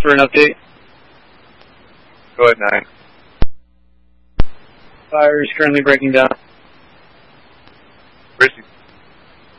for an update. Go ahead, 9. Fire is currently breaking down. Chrissy.